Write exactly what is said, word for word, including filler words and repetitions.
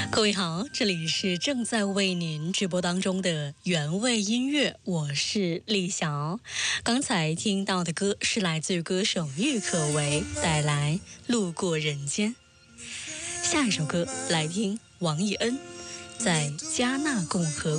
各位好，这里是正在为您直播当中的原味音乐，我是丽瑶。刚才听到的歌是来自于歌手郁可唯带来《路过人间》。下一首歌来听王艺恩在加纳共和